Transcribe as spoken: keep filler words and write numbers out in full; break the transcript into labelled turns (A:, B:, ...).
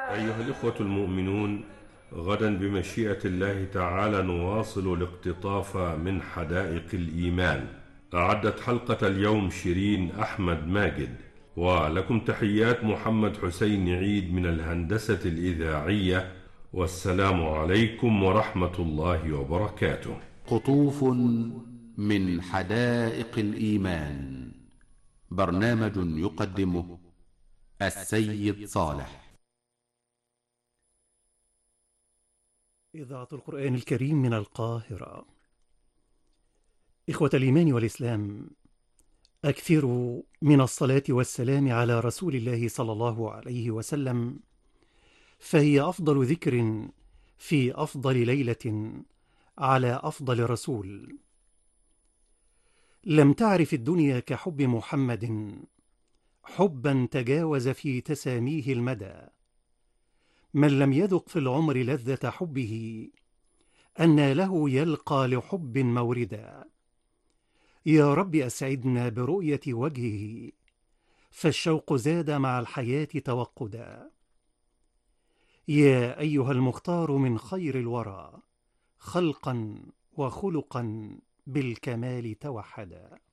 A: أيها الإخوة المؤمنون، غدا بمشيئة الله تعالى نواصل الاقتطاف من حدائق الإيمان. أعدت حلقة اليوم شيرين أحمد ماجد، ولكم تحيات محمد حسين عيد من الهندسة الإذاعية، والسلام عليكم ورحمة الله وبركاته.
B: قطوف من حدائق الإيمان، برنامج يقدمه السيد صالح.
C: إذاعة القرآن الكريم من القاهرة. إخوة الإيمان والإسلام، أكثروا من الصلاة والسلام على رسول الله صلى الله عليه وسلم، فهي أفضل ذكر في أفضل ليلة على أفضل رسول. لم تعرف الدنيا كحب محمد، حبا تجاوز في تساميه المدى. من لم يذق في العمر لذة حبه، أنى له يلقى لحب موردا. يا رب أسعدنا برؤية وجهه، فالشوق زاد مع الحياة توقدا. يا أيها المختار من خير الورى، خلقا وخلقا بالكمال توحدا.